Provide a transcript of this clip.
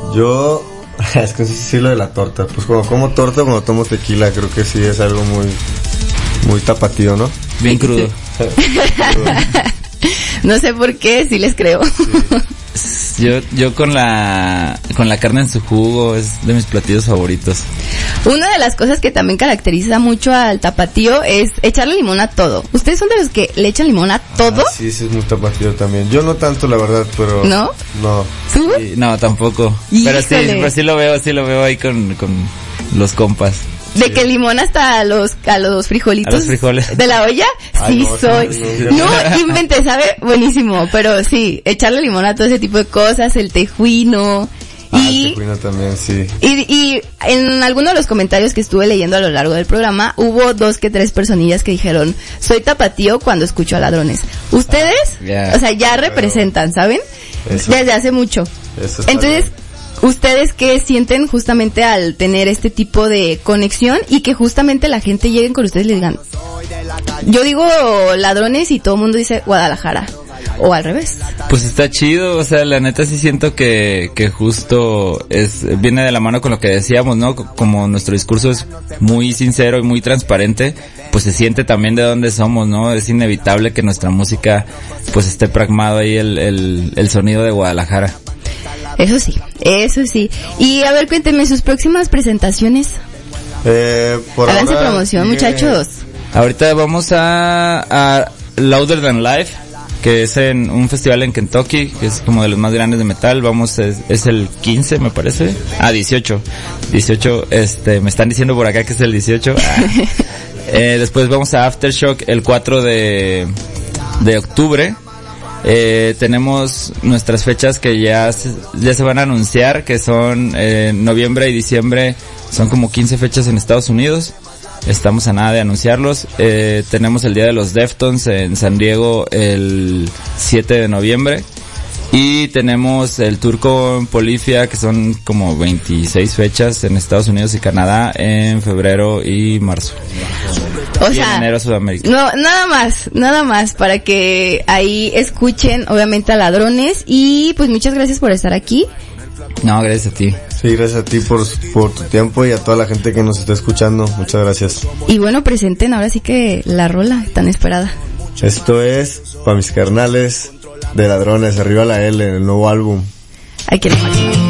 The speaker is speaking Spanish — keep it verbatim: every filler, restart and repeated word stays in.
Yo, es que sí, lo de la torta. Pues cuando como torta, cuando tomo tequila, creo que sí es algo muy, muy tapatío, ¿no? Bien crudo. No sé por qué, sí les creo. Sí. Yo, yo con la, con la carne en su jugo es de mis platillos favoritos. Una de las cosas que también caracteriza mucho al tapatío es echarle limón a todo. ¿Ustedes son de los que le echan limón a todo? Ah, sí, sí es muy tapatío también. Yo no tanto, la verdad, pero... ¿No? No. ¿Tú? Sí, no, tampoco. Híjole. Pero sí, pero sí lo veo, sí lo veo ahí con, con los compas. De sí. que limón hasta a los, a los frijolitos. A los frijoles. De la olla. Ay, sí no, soy. no, no, No, inventé, ¿sabe? Buenísimo. Pero sí, echarle limón a todo ese tipo de cosas, el tejuino. Ah, y, el tejuino también, sí. Y, y en alguno de los comentarios que estuve leyendo a lo largo del programa, hubo dos que tres personillas que dijeron, soy tapatío cuando escucho a Ladrones. Ustedes, yeah. o sea, ya representan, ¿saben? Eso. Desde hace mucho. Eso está Entonces, bien. ¿ustedes qué sienten justamente al tener este tipo de conexión y que justamente la gente llegue con ustedes y les digan, yo digo Ladrones y todo el mundo dice Guadalajara? O al revés. Pues está chido, o sea, la neta sí siento que, que justo es, viene de la mano con lo que decíamos, ¿no? Como nuestro discurso es muy sincero y muy transparente, pues se siente también de dónde somos, ¿no? Es inevitable que nuestra música, pues esté pragmado ahí el, el, el sonido de Guadalajara. Eso sí, eso sí. Y a ver, cuéntenme sus próximas presentaciones. Eh, por Háganse ahora, promoción, sigue... muchachos. Ahorita vamos a, a Louder Than Life, que es en un festival en Kentucky, que es como de los más grandes de metal. Vamos, es, es el quince, me parece. Ah, dieciocho. dieciocho, este, me están diciendo por acá que es el dieciocho. Ah. Eh, después vamos a Aftershock el cuatro de, de octubre. Eh, tenemos nuestras fechas que ya se, ya se van a anunciar, que son eh, noviembre y diciembre, son como quince fechas en Estados Unidos. Estamos a nada de anunciarlos. Eh, tenemos el Día de los Deftones en San Diego el siete de noviembre. Y tenemos el tour con Polifia, que son como veintiséis fechas en Estados Unidos y Canadá en febrero y marzo. O y sea, en enero Sudamérica. No, nada más, nada más para que ahí escuchen obviamente a Ladrones y pues muchas gracias por estar aquí. No, gracias a ti. Sí, gracias a ti por, por tu tiempo y a toda la gente que nos está escuchando. Muchas gracias. Y bueno, presenten ahora sí que la rola tan esperada. Esto es para mis carnales de Ladrones, arriba la L, en el nuevo álbum. Aquí lo máximo.